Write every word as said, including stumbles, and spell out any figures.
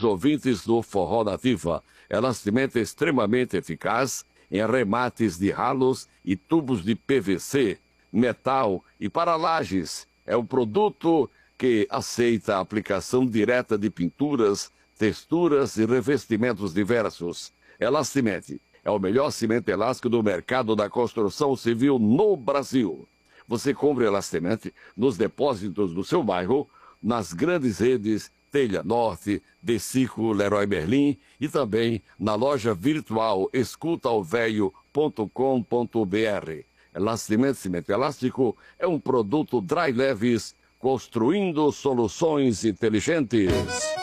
os ouvintes do Forró Nativa. Elastiment é extremamente eficaz em arremates de ralos e tubos de P V C, metal e para lajes. É um produto que aceita a aplicação direta de pinturas, texturas e revestimentos diversos. Elastiment é o melhor cimento elástico do mercado da construção civil no Brasil. Você compra Elastiment nos depósitos do seu bairro, nas grandes redes Telha Norte, Decico, Leroy Merlin e também na loja virtual escuta o velho ponto com ponto br. Elastiment Cimento Elástico é um produto Dry Leves, construindo soluções inteligentes.